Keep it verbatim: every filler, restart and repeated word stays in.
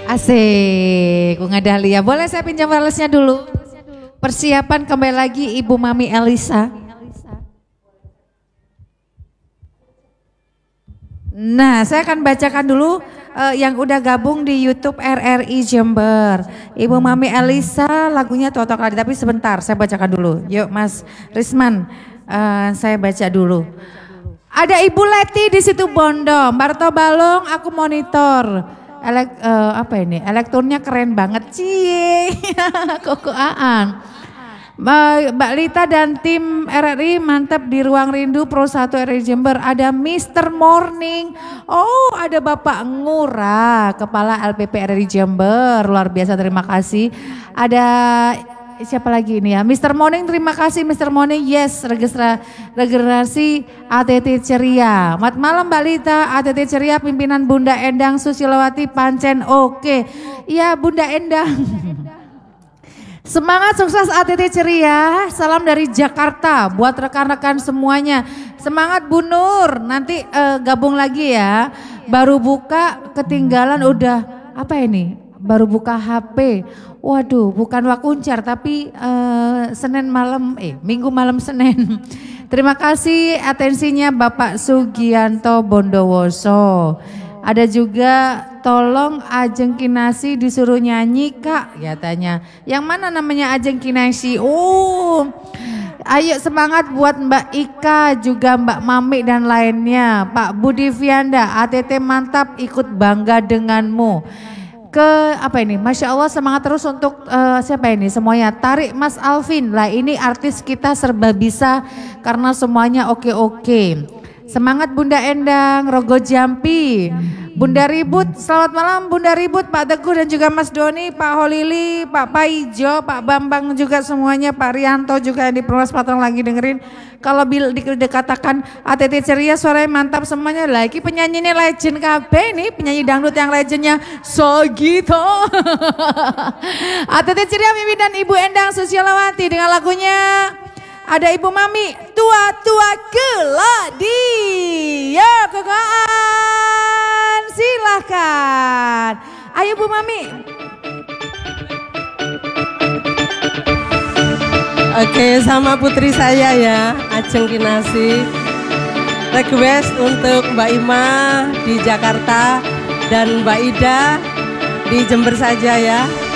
Asik, Bunga Dahlia. Boleh saya pinjam wirelessnya dulu? Persiapan kembali lagi Ibu Mami Elisa. Nah, saya akan bacakan dulu uh, yang udah gabung di YouTube R R I Jember. Ibu Mami Elisa, lagunya Totok Ladi, tapi sebentar saya bacakan dulu. Yuk Mas Risman, uh, saya baca dulu. Ada Ibu Leti di situ Bondo, Marto Balong, aku monitor. Elek, uh, apa ini? Elektronnya keren banget, cie. Koko Aan. Mbak Lita dan tim R R I mantap di Ruang Rindu Pro satu R R I Jember. Ada Mister Morning. Oh, ada Bapak Ngura, Kepala L P P R R I Jember. Luar biasa, terima kasih. Ada siapa lagi ini ya? Mister Morning, terima kasih Mister Morning. Yes, registra, regenerasi A T T Ceria. Selamat malam Mbak Lita, A T T Ceria pimpinan Bunda Endang Susilowati Pancen. Oke. Iya Bunda Endang. Semangat sukses A T T Ceria, salam dari Jakarta buat rekan-rekan semuanya. Semangat Bu Nur, nanti uh, gabung lagi ya. Baru buka ketinggalan udah apa ini? Baru buka H P. Waduh, bukan Wakuncar tapi uh, Senin malam, eh Minggu malam Senin. Terima kasih atensinya Bapak Sugianto Bondowoso. Ada juga tolong Ajeng Kinasi disuruh nyanyi Kak, katanya. Yang mana namanya Ajeng Kinasi? Oh, ayo semangat buat Mbak Ika, juga Mbak Mami dan lainnya. Pak Budi Vianda, A T T mantap, ikut bangga denganmu. Ke apa ini? Masya Allah semangat terus untuk uh, siapa ini semuanya. Tarik Mas Alvin, lah ini artis kita serba bisa karena semuanya oke-oke. Semangat Bunda Endang, Rogo Jampi, Bunda Ribut, selamat malam Bunda Ribut, Pak Teguh dan juga Mas Doni, Pak Holili, Pak Paijo, Pak Bambang juga semuanya, Pak Rianto juga yang di Perwas Patang lagi dengerin. Kalau bil dikatakan A T T Ceria suaranya mantap semuanya, lagi penyanyi ini legend K B nih, penyanyi dangdut yang legendnya Sogito. A T T Ceria pimpinan Ibu Endang Susilowati dengan lagunya ada Ibu Mami, tua-tua keladi. Ya kekaan, silahkan. Ayo Bu Mami. Oke, sama putri saya ya, Ajeng Kinasi. Request untuk Mbak Ima di Jakarta dan Mbak Ida di Jember saja ya.